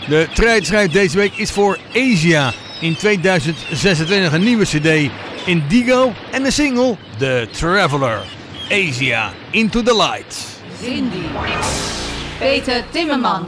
De tijdschrift deze week is voor Asia. In 2026 een nieuwe cd, Indigo en de single The Traveler. Asia, Into the Light. Cindy. Peter Timmermans.